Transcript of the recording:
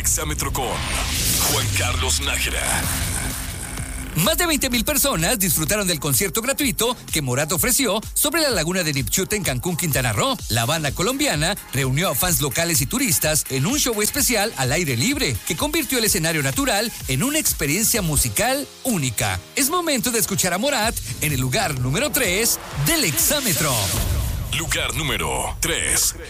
Exámetro con Juan Carlos Nájera. Más de 20,000 personas disfrutaron del concierto gratuito que Morat ofreció sobre la laguna de Nipchute en Cancún, Quintana Roo. La banda colombiana reunió a fans locales y turistas en un show especial al aire libre que convirtió el escenario natural en una experiencia musical única. Es momento de escuchar a Morat en el lugar número 3 del Exámetro. Lugar número 3.